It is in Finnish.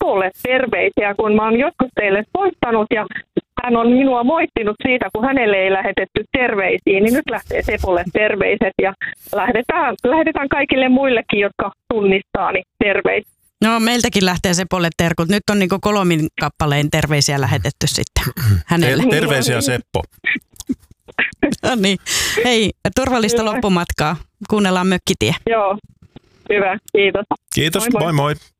Sepolle terveisiä, kun mä oon joskus teille soittanut ja hän on minua moittinut siitä, kun hänelle ei lähetetty terveisiin, niin nyt lähtee Sepolle terveiset ja lähdetään kaikille muillekin, jotka tunnistaa, niin terveisiä. No meiltäkin lähtee Sepolle terkut. Nyt on niinku 3 kappaleen terveisiä lähetetty sitten hänelle. Terveisiä Seppo. No niin. Hei, turvallista loppumatkaa. Kuunnellaan Mökkitie. Joo, hyvä. Kiitos. Kiitos, moi moi.